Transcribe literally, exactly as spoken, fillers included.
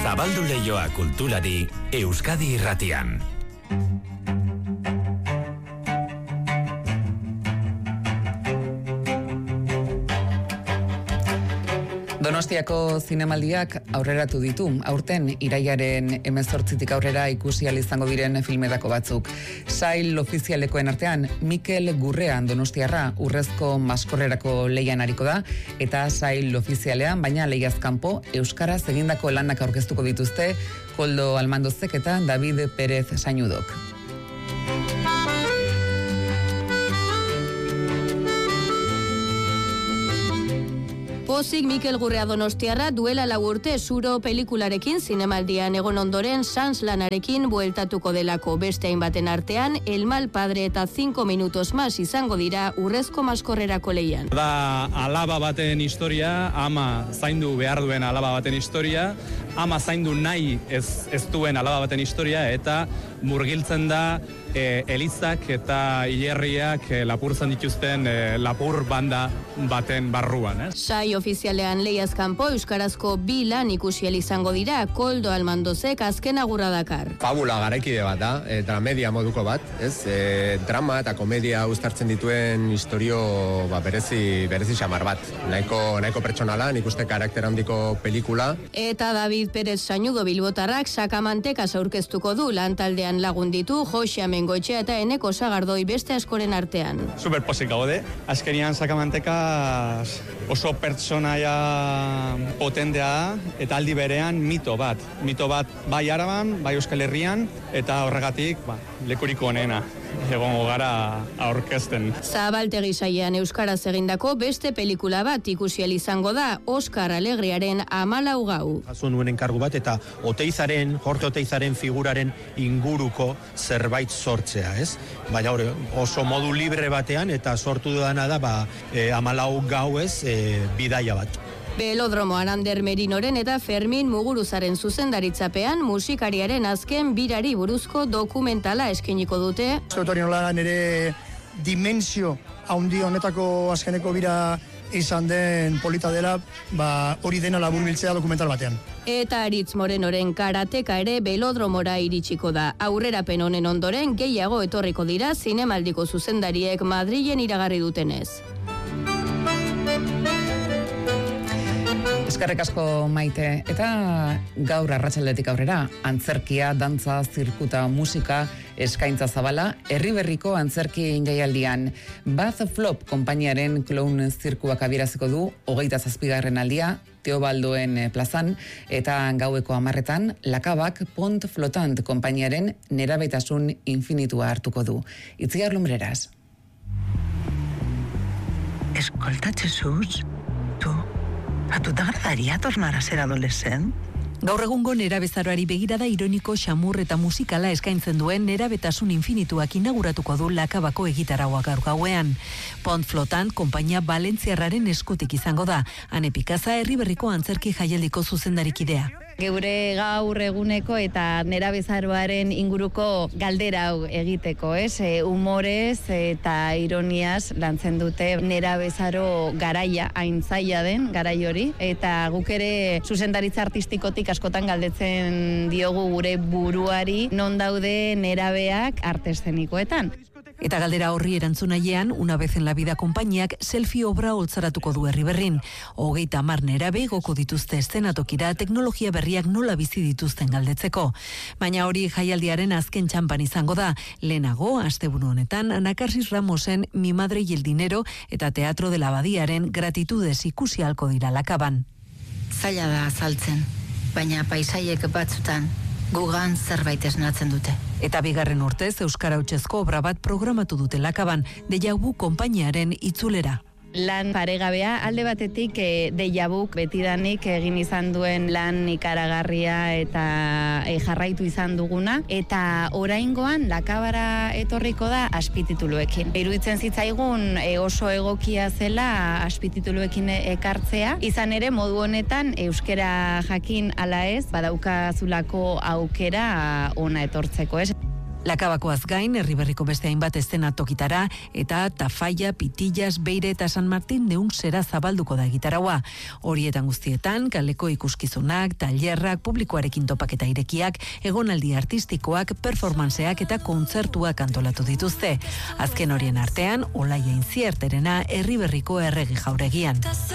Zabaldu leioa kulturari Euskadi Irratian. Donostiako zinemaldiak aurreratu ditu. Aurten iraiaren hemezortzitik aurrera ikusi ahal izango diren filmetako batzuk. Sail ofizialekoen artean Mikel Gurrean donostiarra urrezko maskorrerako leian ariko da, eta sail ofizialean, baina leiaz kanpo, euskaraz egindako lanak aurkeztuko dituzte Koldo Almandozek eta David Pérez Sainudok. Pozik Mikel Gurrea donostiarra duela lau urte Zuro pelikularekin zinemaldian egon ondoren Sans lanarekin bueltatuko delako. Beste hainbaten artean El mal padre eta cinco minutos más izango dira urrezko maskorrerako leian. Da alaba baten historia, ama zaindu behar duen alaba baten historia, ama zaindu nahi ez, ez duen alaba baten historia, eta murgiltzen da e, Elizak eta hilerriak e, lapurtzen dituzten e, lapur banda baten barruan. Eh? Sai ofizialean leiaz kanpo euskarazko bi lan ikusiel izango dira. Koldo Almandozek azken agurra dakar. Fabula garaikide bat da, e, dramedia moduko bat, ez? E, drama eta komedia uztartzen dituen historio ba, berezi, berezi xamar bat. Nahiko, nahiko pertsonala, nik uste karakter handiko pelikula. Eta David Pérez Sañudo bilbotarrak sakamantekaz aurkeztuko du lantaldean lagun ditu Jose Amengoetxea eta Eneko Sagardoi beste askoren artean. Super pozik gaude. Azkenian sakamanteka oso pertsonaia potentea eta aldi berean mito bat. Mito bat bai Araban, bai Euskal Herrian, eta horregatik ba, lekuriko onena egongo gara aurkezten. Zabaltegi sailean euskaraz egindako beste pelikula bat ikusiel izango da Oskar Alegriaren Hamalau gau. Jaso nuen enkargu bat eta Oteizaren, Jorge Oteizaren figuraren inguruko zerbait sortzea, ez? Baina hori oso modu libre batean eta sortu dudana da ba, e, Hamalau gau ez e, bidaia bat. Belodromoan Ander Merinoren eta Fermin Muguruzaren zuzendaritzapean musikariaren azken birari buruzko dokumentala eskainiko dute. Zeutori nola nire dimensio haundi honetako azkeneko bira izan den polita dela, ba, hori dena laburbiltzea dokumental batean. Eta Aritz Morenoren karateka ere Belodromora iritsiko da. Aurrerapen honen ondoren gehiago etorriko dira zinemaldiko zuzendariek Madrilen iragarri dutenez. Eskerrik asko Maite, eta gaur arratsaldetik aurrera, antzerkia, dantza, zirkuta, musika, eskaintza zabala, herriberriko antzerki jaialdian. Bath Flop konpainiaren kloun zirkuak abiraziko du, hogeita zazpigarren aldia, Teobaldoen plazan, eta gaueko hamarretan, Lakabak Pont Flotant konpainiaren nerabetasun infinitua hartuko du. Itziar Lumbreras. Escolta, Jesús, tu... ¿A tu te agradaría tornar a ser adolescent? Gaur egungo nerabezaroari begirada ironiko, xamur eta musikala eskaintzen duen nerabetasun infinituak inauguratuko du Lakabako egitaraua gaur gauean. Pont Flotant konpainia Valentziarraren eskutik izango da. Ane Pikaza herriberriko antzerki jaialdiko zuzendarikidea. Geure gaur eguneko eta nerabezaroaren inguruko galdera hau egiteko, ez? E, humorez eta ironiaz lantzen dute nerabezaro garaia, hain zaila den garai hori, eta guk ere zuzendaritza artistikotik askotan galdetzen diogu gure buruari non daude nerabeak arte eszenikoetan. Eta galdera horri erantzunailean, Una vez en la vida konpainiak selfie obra holtzaratuko du herriberrin. Hogeita hamar nerabe goko dituzte eszenatokira teknologia berriak nola bizi dituzten galdetzeko. Baina hori jaialdiaren azken txanpan izango da. Lehenago, asteburu honetan, Ana Carsis Ramosen Mi madre y el dinero eta Teatro de la Badiaren Gratitudes ikusi ahalko dira Lakaban. Zaila da azaltzen, baina paisaiek batzutan gugan zerbait esnatzen dute. Eta bigarren urtez euskara hutsezko obra bat programatu dute Lakaban, Deja Vu konpainiaren itzulera. Lan paregabea, alde batetik e, Deja Vuk betidanik egin izan duen lan ikaragarria eta e, jarraitu izan duguna, eta oraingoan Lakabara etorriko da azpitituluekin. Iruditzen zitzaigun e, oso egokia zela azpitituluekin ekartzea, izan ere modu honetan euskera jakin ala ez, badaukazulako aukera ona etortzeko, ez? Lakabakoaz gain, Erriberriko beste hainbat eszenatokitara eta Tafaia, Pitillas, Beire eta San Martin deun zera zabalduko da gitaraua. Horietan guztietan, kaleko ikuskizunak, tailerrak, publikoarekin topaketa irekiak, egonaldi artistikoak, performanceak eta kontzertuak antolatu dituzte. Azken horien artean, Olaia Inzierterena Erriberriko erregi jauregian.